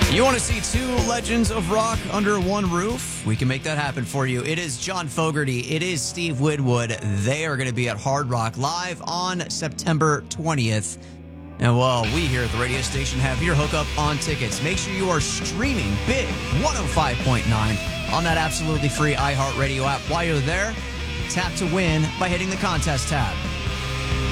You want to see two legends of rock under one roof? We can make that happen for you. It is John Fogerty. It is Steve Winwood. They are going to be at Hard Rock Live on September 20th. And while we here at the radio station have your hookup on tickets, make sure you are streaming Big 105.9 on that absolutely free iHeartRadio app. While you're there, tap to win by hitting the contest tab.